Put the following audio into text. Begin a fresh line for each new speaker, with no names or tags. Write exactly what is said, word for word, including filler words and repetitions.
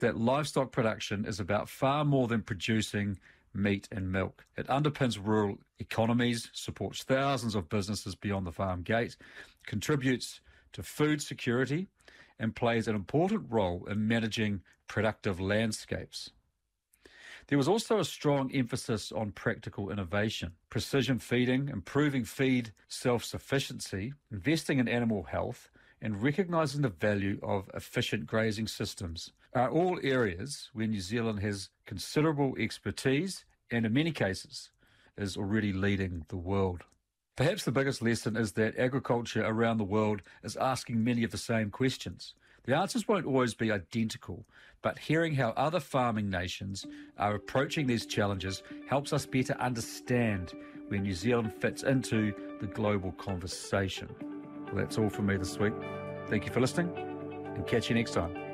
that livestock production is about far more than producing meat and milk. It underpins rural economies, supports thousands of businesses beyond the farm gate, contributes to food security, and plays an important role in managing productive landscapes. There was also a strong emphasis on practical innovation, precision feeding, improving feed self-sufficiency, investing in animal health, and recognising the value of efficient grazing systems are all areas where New Zealand has considerable expertise and in many cases is already leading the world. Perhaps the biggest lesson is that agriculture around the world is asking many of the same questions. The answers won't always be identical, but hearing how other farming nations are approaching these challenges helps us better understand where New Zealand fits into the global conversation. Well, that's all from me this week. Thank you for listening, and catch you next time.